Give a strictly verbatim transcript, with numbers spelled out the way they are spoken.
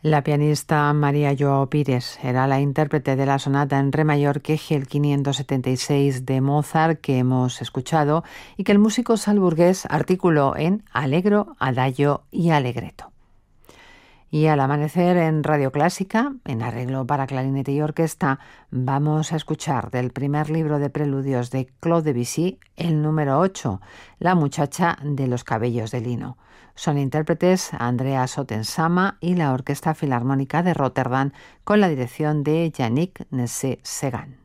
La pianista María Joao Pires era la intérprete de la sonata en re mayor K G L quinientos setenta y seis de Mozart que hemos escuchado y que el músico salburgués articuló en Allegro, Adagio y Allegretto. Y al amanecer en Radio Clásica, en arreglo para clarinete y orquesta, vamos a escuchar del primer libro de preludios de Claude Debussy, el número ocho, La muchacha de los cabellos de lino. Son intérpretes Andrea Sottensama y la Orquesta Filarmónica de Rotterdam con la dirección de Yannick Nessé-Segan.